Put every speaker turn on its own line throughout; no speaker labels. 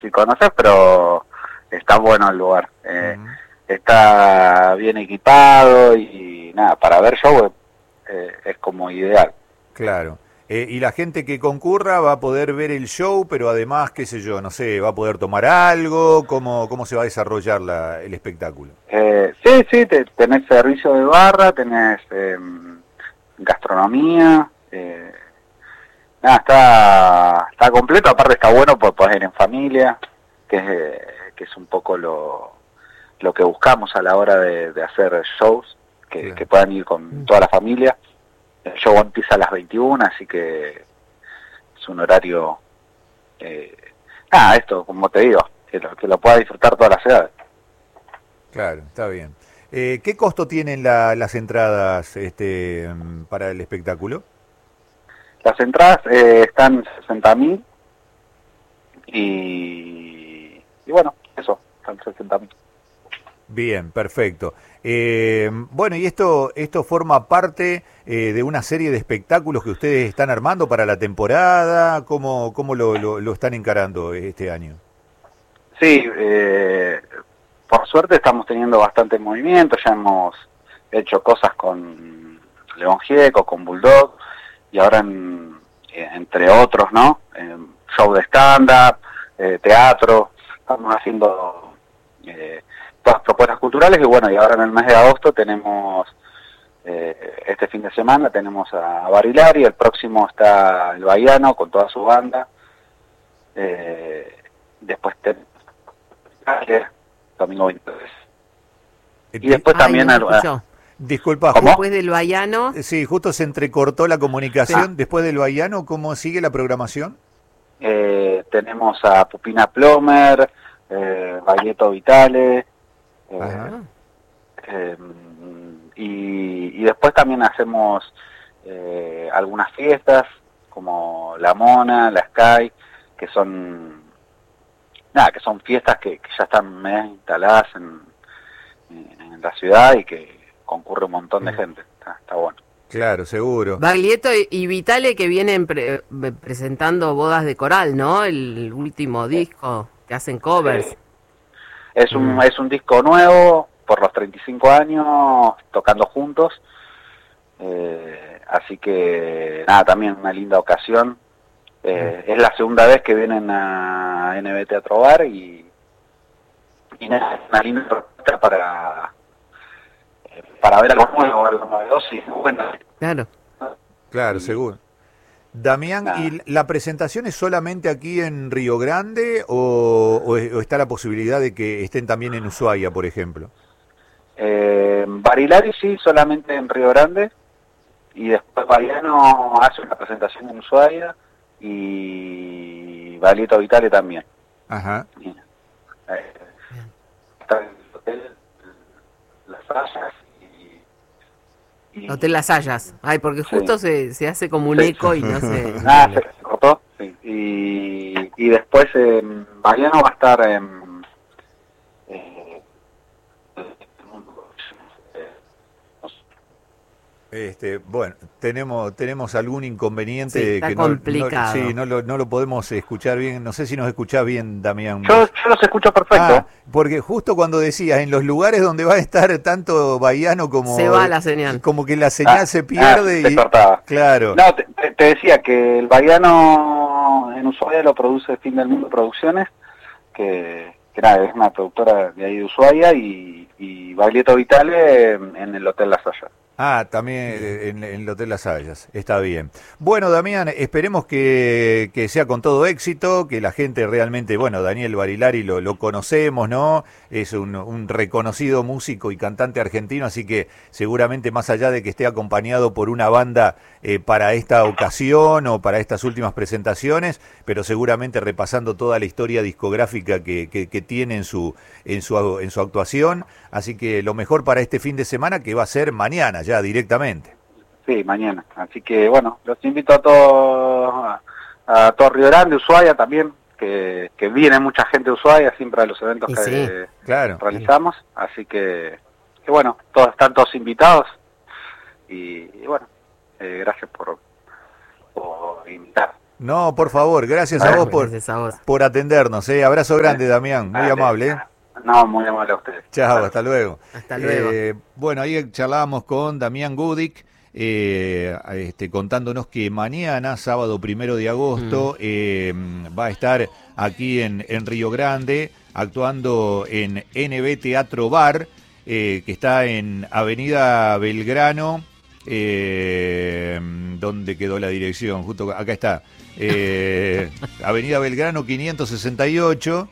si conoces, pero está bueno el lugar. Está bien equipado y nada, para ver show es como ideal.
Claro. Y la gente que concurra va a poder ver el show, pero además, qué sé yo, no sé, va a poder tomar algo. ¿Cómo se va a desarrollar el espectáculo?
Sí, tenés servicio de barra, tenés gastronomía, nada, está completo, aparte está bueno porque podés ir en familia, que es un poco lo que buscamos a la hora de hacer shows,
Claro.
que puedan ir con toda la familia. El show empieza a las 21, así que es un horario, esto, como te digo, que lo pueda disfrutar toda la ciudad.
Claro, está bien. ¿Qué costo tienen las entradas para el espectáculo?
Las entradas están 60.000 y bueno, eso, están 60.000.
Bien, perfecto. Bueno, y esto forma parte de una serie de espectáculos que ustedes están armando para la temporada. ¿Cómo lo están encarando este año?
Sí, por suerte estamos teniendo bastante movimiento, ya hemos hecho cosas con León Gieco, con Bulldog, y ahora entre otros, ¿no? Show de stand-up, teatro, estamos haciendo todas propuestas culturales, y bueno, y ahora en el mes de agosto tenemos, este fin de semana tenemos a Barilari, el próximo está el Bahiano con toda su banda, después tenemos domingo 23. Y después también...
no se escuchó.
Disculpa,
¿Cómo?
Después del Bahiano.
Sí, justo se entrecortó la comunicación. Después del Bahiano, ¿cómo sigue la programación?
Tenemos a Pupina Plomer, Baglietto Vitale, y después también hacemos algunas fiestas como La Mona, la Sky, que son fiestas que ya están medio instaladas en la ciudad y que concurre un montón de gente. Está bueno.
Claro, seguro.
Baglietto y Vitale que vienen presentando Bodas de Coral, ¿no? El último disco que hacen covers.
Es un disco nuevo por los 35 años, tocando juntos. Así que nada, también una linda ocasión. Es la segunda vez que vienen a NB Teatro Bar y es una linda propuesta para ver algo nuevo, algo novedoso y bueno.
Claro, seguro. Damián, ¿y la presentación es solamente aquí en Río Grande o está la posibilidad de que estén también en Ushuaia, por ejemplo?
Barilari sí, solamente en Río Grande, y después Bahiano hace una presentación en Ushuaia y Baglietto Vitale también.
Ajá.
Está en el hotel Las Hayas
Hotel Las Hayas. Ay, porque justo se hace como un eco y no se...
se cortó. Sí. Y después Bahiano va a estar
bueno, tenemos algún inconveniente
está
que
complicado.
no lo podemos escuchar bien. No sé si nos escuchás bien, Damián.
Yo los escucho perfecto.
Porque justo cuando decías, en los lugares donde va a estar tanto Bahiano como...
Se va la señal.
Como que la señal se pierde
se cortaba.
Claro.
No, te decía que el Bahiano en Ushuaia lo produce Fin del Mundo Producciones, que nada, es una productora de ahí de Ushuaia, y Baglietto Vitale en el Hotel Las Hayas.
También en el Hotel Las Hayas, está bien. Bueno, Damián, esperemos que sea con todo éxito, que la gente realmente, bueno, Daniel Barilari lo conocemos, ¿no? Es un reconocido músico y cantante argentino, así que seguramente más allá de que esté acompañado por una banda para esta ocasión o para estas últimas presentaciones, pero seguramente repasando toda la historia discográfica que tiene en su actuación, así que lo mejor para este fin de semana, que va a ser mañana ya directamente.
Sí, mañana. Así que bueno, los invito a todo Río Grande, Ushuaia también, que viene mucha gente de Ushuaia siempre a los eventos que realizamos. Así que bueno, están todos invitados y bueno, gracias por invitar.
No, por favor, gracias a vos por atendernos. Abrazo grande, Damián, muy amable.
No, muy amable a usted.
Chao, hasta luego.
Hasta luego.
Bueno, ahí charlábamos con Damián Gudic, contándonos que mañana, sábado 1 de agosto, va a estar aquí en Río Grande, actuando en NB Teatro Bar, que está en Avenida Belgrano. ¿Dónde quedó la dirección? Justo acá está. Avenida Belgrano 568,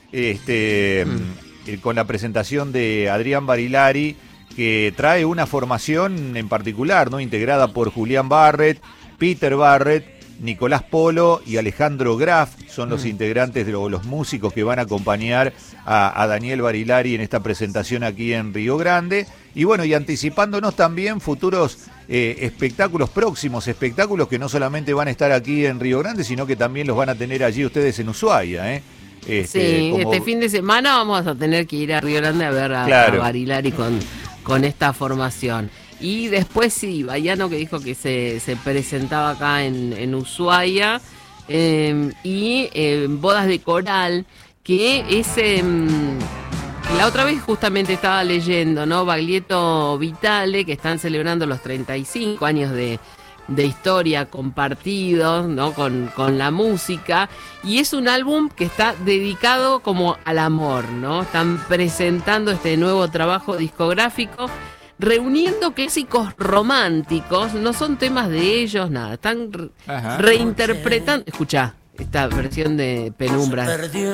con la presentación de Adrián Barilari, que trae una formación en particular, ¿no? Integrada por Julián Barret, Peter Barret, Nicolás Polo y Alejandro Graf, son los integrantes de los músicos que van a acompañar a Daniel Barilari en esta presentación aquí en Río Grande. Y bueno, y anticipándonos también futuros espectáculos, próximos espectáculos que no solamente van a estar aquí en Río Grande, sino que también los van a tener allí ustedes en Ushuaia,
sí, este fin de semana vamos a tener que ir a Río Grande a ver a Barilari con esta formación. Y después sí, Baiano, que dijo que se presentaba acá en Ushuaia, y Bodas de Coral, que es... la otra vez justamente estaba leyendo, ¿no? Baglietto Vitale, que están celebrando los 35 años de historia compartidos, ¿no? Con la música, y es un álbum que está dedicado como al amor, ¿no? Están presentando este nuevo trabajo discográfico, reuniendo clásicos románticos, no son temas de ellos, nada, están reinterpretando, escuchá, esta versión de Penumbra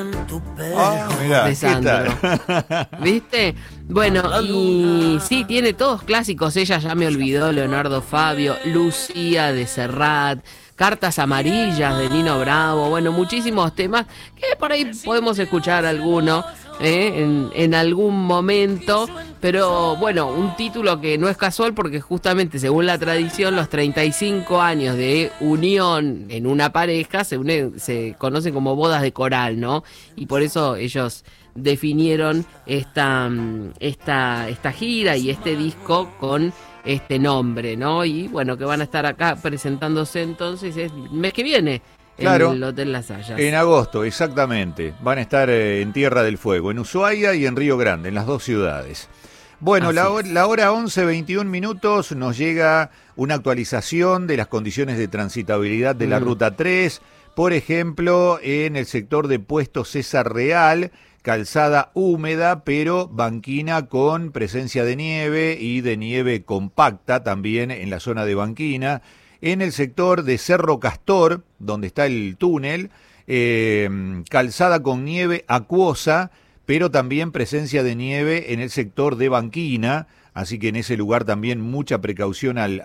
de Sandro. ¿Viste? Bueno, y sí, tiene todos clásicos. Ella ya me olvidó, Leonardo Fabio, Lucía de Serrat, Cartas Amarillas de Nino Bravo. Bueno, muchísimos temas que por ahí podemos escuchar alguno en algún momento. Pero bueno, un título que no es casual porque justamente según la tradición los 35 años de unión en una pareja se conocen como bodas de coral, ¿no? Y por eso ellos definieron esta gira y este disco con este nombre, ¿no? Y bueno, que van a estar acá presentándose entonces el mes que viene.
Claro,
en el Hotel Las Hayas.
En agosto, exactamente. Van a estar en Tierra del Fuego, en Ushuaia y en Río Grande, en las dos ciudades. Bueno, la hora 11:21 nos llega una actualización de las condiciones de transitabilidad de la Ruta 3. Por ejemplo, en el sector de Puesto César Real, calzada húmeda, pero banquina con presencia de nieve y de nieve compacta también en la zona de banquina. En el sector de Cerro Castor, donde está el túnel, calzada con nieve acuosa, pero también presencia de nieve en el sector de banquina, así que en ese lugar también mucha precaución al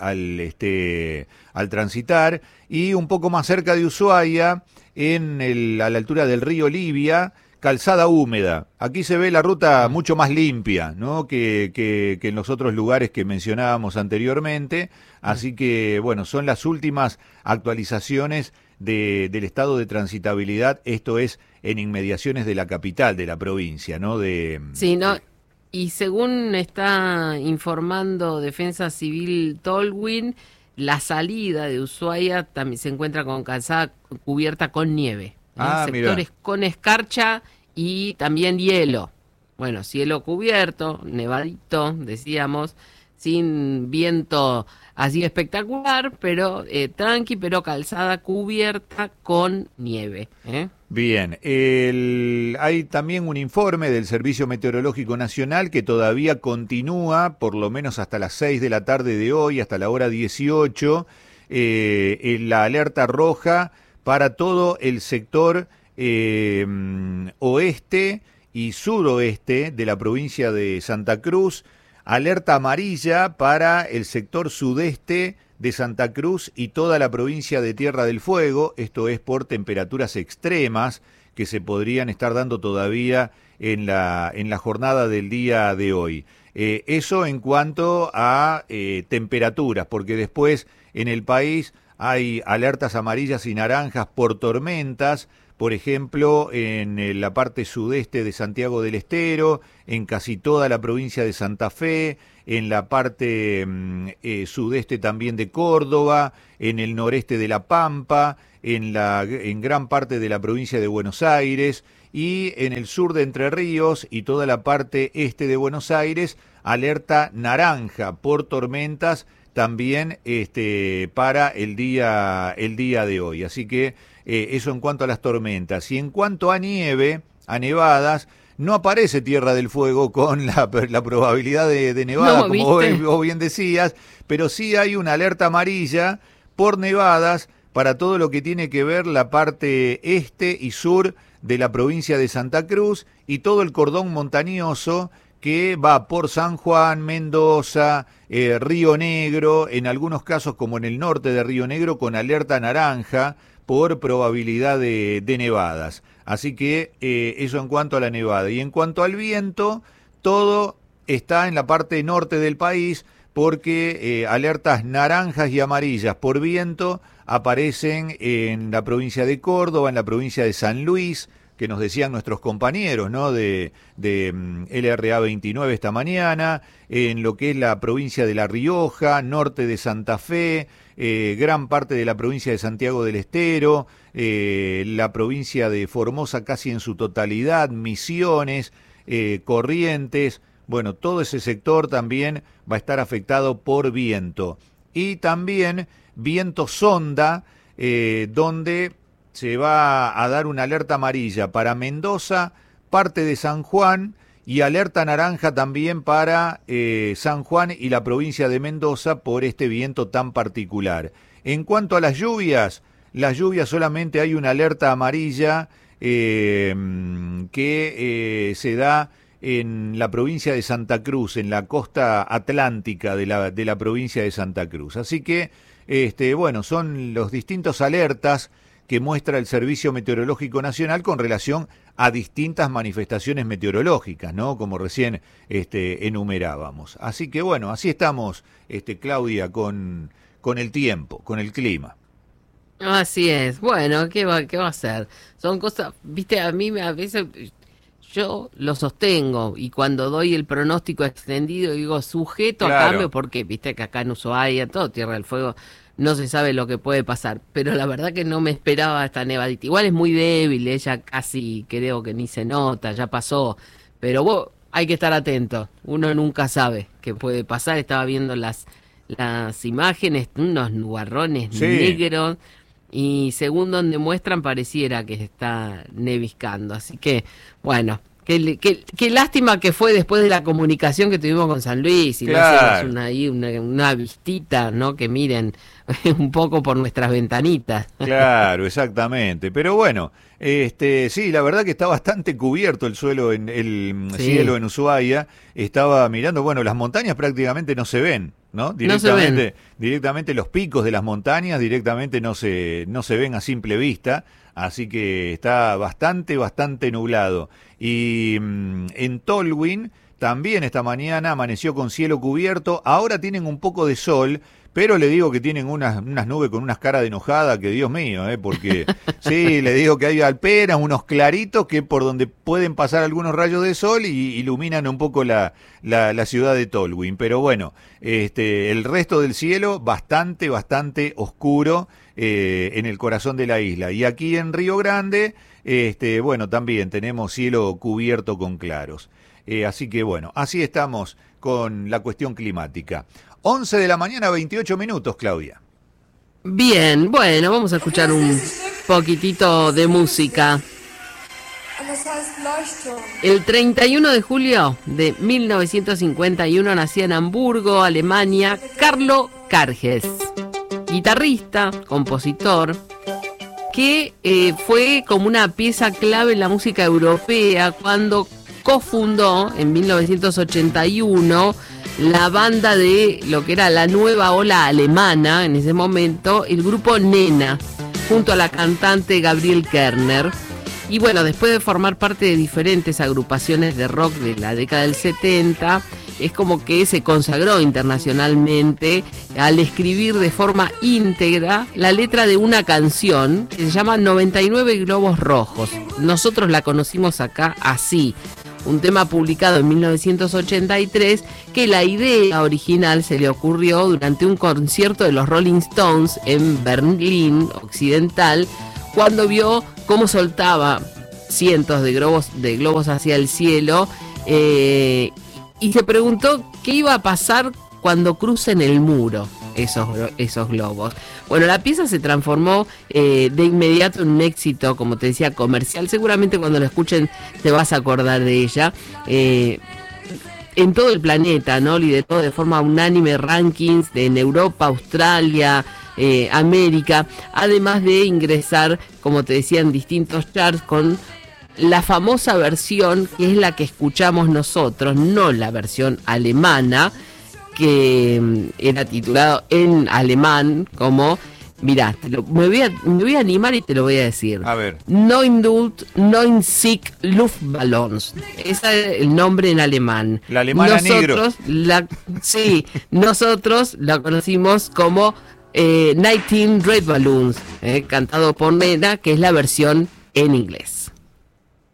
transitar. Y un poco más cerca de Ushuaia, a la altura del río Libia, calzada húmeda. Aquí se ve la ruta mucho más limpia, ¿no? que en los otros lugares que mencionábamos anteriormente. Así que, bueno, son las últimas actualizaciones del estado de transitabilidad. Esto es en inmediaciones de la capital de la provincia, ¿no?
Sí, ¿no? Y según está informando Defensa Civil Tolwyn, la salida de Ushuaia también se encuentra con calzada cubierta con nieve. Sectores con escarcha y también hielo. Bueno, cielo cubierto, nevadito, decíamos, sin viento así espectacular, pero tranqui, pero calzada cubierta con nieve.
Bien, hay también un informe del Servicio Meteorológico Nacional que todavía continúa, por lo menos hasta las 6 de la tarde de hoy, hasta la hora 18, en la alerta roja para todo el sector oeste y suroeste de la provincia de Santa Cruz, alerta amarilla para el sector sudeste de Santa Cruz y toda la provincia de Tierra del Fuego, esto es por temperaturas extremas que se podrían estar dando todavía en la jornada del día de hoy. Eso en cuanto a temperaturas, porque después en el país hay alertas amarillas y naranjas por tormentas, por ejemplo, en la parte sudeste de Santiago del Estero, en casi toda la provincia de Santa Fe, en la parte sudeste también de Córdoba, en el noreste de La Pampa, en gran parte de la provincia de Buenos Aires, y en el sur de Entre Ríos y toda la parte este de Buenos Aires, alerta naranja por tormentas también para el día de hoy. Así que eso en cuanto a las tormentas. Y en cuanto a nieve, a nevadas, no aparece Tierra del Fuego con la probabilidad de nevada, no, como vos bien decías, pero sí hay una alerta amarilla por nevadas para todo lo que tiene que ver la parte este y sur de la provincia de Santa Cruz y todo el cordón montañoso que va por San Juan, Mendoza, Río Negro, en algunos casos como en el norte de Río Negro con alerta naranja por probabilidad de nevadas. Así que eso en cuanto a la nevada. Y en cuanto al viento, todo está en la parte norte del país porque alertas naranjas y amarillas por viento aparecen en la provincia de Córdoba, en la provincia de San Luis, que nos decían nuestros compañeros, ¿no? de LRA 29 esta mañana, en lo que es la provincia de La Rioja, norte de Santa Fe, gran parte de la provincia de Santiago del Estero, la provincia de Formosa casi en su totalidad, Misiones, Corrientes, bueno, todo ese sector también va a estar afectado por viento. Y también viento sonda, donde se va a dar una alerta amarilla para Mendoza, parte de San Juan, y alerta naranja también para San Juan y la provincia de Mendoza por este viento tan particular. En cuanto a las lluvias solamente hay una alerta amarilla que se da en la provincia de Santa Cruz, en la costa atlántica de la provincia de Santa Cruz. Así que, bueno, son los distintos alertas que muestra el Servicio Meteorológico Nacional con relación a distintas manifestaciones meteorológicas, ¿no? Como recién enumerábamos. Así que bueno, así estamos, Claudia, con el tiempo, con el clima.
Así es. Bueno, ¿qué va a ser? Son cosas, viste, a mí a veces yo lo sostengo y cuando doy el pronóstico extendido digo sujeto a cambio porque viste que acá en Ushuaia, todo Tierra del Fuego, no se sabe lo que puede pasar, pero la verdad que no me esperaba esta nevadita. Igual es muy débil, ella casi creo que ni se nota, ya pasó, pero hay que estar atento, uno nunca sabe qué puede pasar. Estaba viendo las imágenes, unos nubarrones negros, y según donde muestran pareciera que está neviscando, así que bueno, qué lástima que fue después de la comunicación que tuvimos con San Luis y
claro,
no hacemos una vistita, ¿no? Que miren un poco por nuestras ventanitas.
Claro, exactamente. Pero bueno, sí, la verdad que está bastante cubierto el suelo cielo en Ushuaia. Estaba mirando, bueno, las montañas prácticamente no se ven, ¿no? Directamente los picos de las montañas directamente no se ven a simple vista. Así que está bastante nublado. Y en Tolwyn también esta mañana amaneció con cielo cubierto. Ahora tienen un poco de sol, pero le digo que tienen unas nubes con unas caras de enojada que Dios mío, porque sí, le digo que hay apenas unos claritos que por donde pueden pasar algunos rayos de sol y iluminan un poco la ciudad de Tolwyn. Pero bueno, el resto del cielo bastante oscuro en el corazón de la isla. Y aquí en Río Grande, bueno, también tenemos cielo cubierto con claros. Así que bueno, así estamos con la cuestión climática. 11 de la mañana, 28 minutos, Claudia.
Bien, bueno, vamos a escuchar un poquitito de música. El 31 de julio de 1951 nacía en Hamburgo, Alemania, Carlo Karges, guitarrista, compositor, que fue como una pieza clave en la música europea cuando cofundó en 1981 la banda de lo que era la nueva ola alemana en ese momento, el grupo Nena, junto a la cantante Gabriel Kerner. Y bueno, después de formar parte de diferentes agrupaciones de rock de la década del 70, es como que se consagró internacionalmente al escribir de forma íntegra la letra de una canción que se llama 99 globos rojos. Nosotros la conocimos acá así. un tema publicado en 1983, que la idea original se le ocurrió durante un concierto de los Rolling Stones en Berlín Occidental, cuando vio cómo soltaba cientos de globos hacia el cielo, y se preguntó qué iba a pasar cuando crucen el muro esos globos. Bueno, la pieza se transformó de inmediato en un éxito, como te decía, comercial. Seguramente cuando la escuchen te vas a acordar de ella. En todo el planeta, ¿no? Lideró de forma unánime rankings en Europa, Australia, América, además de ingresar, como te decía, en distintos charts con la famosa versión que es la que escuchamos nosotros, no la versión alemana, que era titulado en alemán como, mirá, me voy a animar y te lo voy a decir.
A ver.
Neun Sieg Luftballons. Ese es el nombre en alemán.
La alemana negro.
Nosotros la conocimos como 19 Red Balloons, cantado por Nena, que es la versión en inglés.